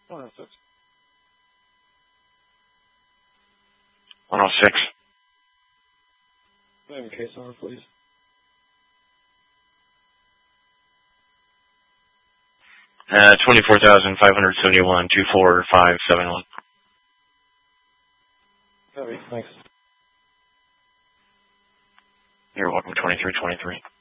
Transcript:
106. 106. Maybe case number, please. $24,571, 24571. Copy. Thanks. You're welcome, 2323.